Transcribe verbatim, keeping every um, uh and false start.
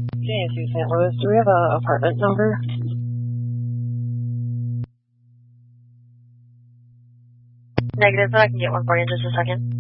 J and two Saint Louis, do we have an apartment number? Negative, but I can get one for you in just a second.